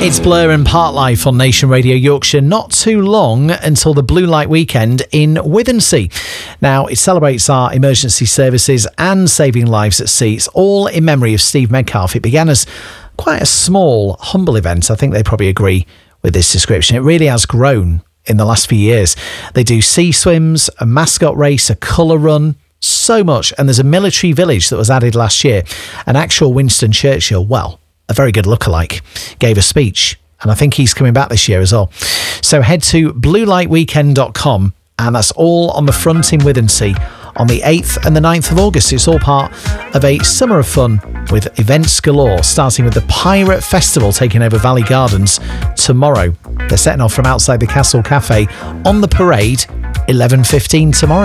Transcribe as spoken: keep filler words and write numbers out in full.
It's Blur and Part Life on Nation Radio Yorkshire. Not too long until the Blue Light Weekend in Withensea. Now, it celebrates our emergency services and saving lives at sea. It's all in memory of Steve Metcalfe. It began as quite a small, humble event. I think they probably agree with this description. It really has grown in the last few years. They do sea swims, a mascot race, a colour run, so much. And there's a military village that was added last year. An actual Winston Churchill, well, a very good lookalike, gave a speech. And I think he's coming back this year as well. So head to blue light weekend dot com, and that's all on the front in Withensea on the eighth and the ninth of August. It's all part of a summer of fun with events galore, starting with the Pirate Festival taking over Valley Gardens tomorrow. They're setting off from outside the Castle Cafe on the parade, eleven fifteen tomorrow.